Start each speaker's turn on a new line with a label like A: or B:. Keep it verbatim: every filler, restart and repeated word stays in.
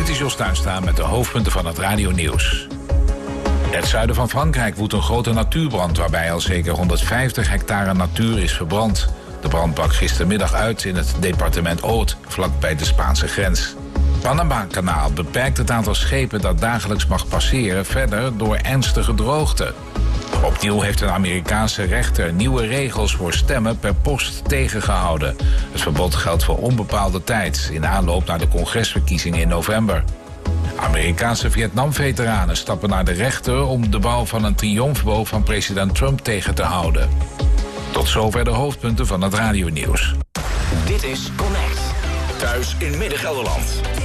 A: Dit is Jos Tuinstra met de hoofdpunten van het radionieuws. In het zuiden van Frankrijk woedt een grote natuurbrand waarbij al zeker honderdvijftig hectare natuur is verbrand. De brand brak gistermiddag uit in het departement Aude, vlakbij de Spaanse grens. Het Panama-kanaal beperkt het aantal schepen dat dagelijks mag passeren verder door ernstige droogte. Opnieuw heeft een Amerikaanse rechter nieuwe regels voor stemmen per post tegengehouden. Het verbod geldt voor onbepaalde tijd in aanloop naar de congresverkiezingen in november. Amerikaanse Vietnam-veteranen stappen naar de rechter om de bouw van een triomfboog van president Trump tegen te houden. Tot zover de hoofdpunten van het radionieuws.
B: Dit is Connect. Thuis in Midden-Gelderland.